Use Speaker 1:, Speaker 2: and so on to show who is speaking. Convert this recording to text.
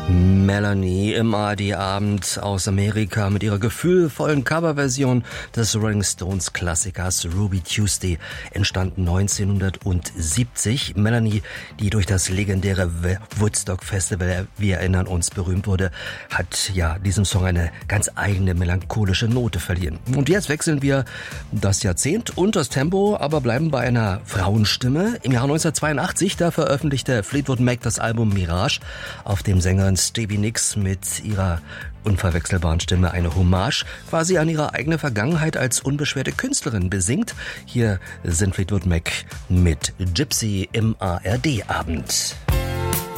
Speaker 1: Melanie im ARD-Abend aus Amerika mit ihrer gefühlvollen Coverversion des Rolling Stones Klassikers Ruby Tuesday, entstanden 1970. Melanie, die durch das legendäre Woodstock Festival, wir erinnern uns, berühmt wurde, hat ja diesem Song eine ganz eigene melancholische Note verliehen. Und jetzt wechseln wir das Jahrzehnt und das Tempo, aber bleiben bei einer Frauenstimme. Im Jahr 1982, da veröffentlichte Fleetwood Mac das Album Mirage, auf dem Sängerin Stevie Nicks mit ihrer unverwechselbaren Stimme eine Hommage quasi an ihre eigene Vergangenheit als unbeschwerte Künstlerin besingt. Hier sind Fleetwood Mac mit Gypsy im ARD-Abend.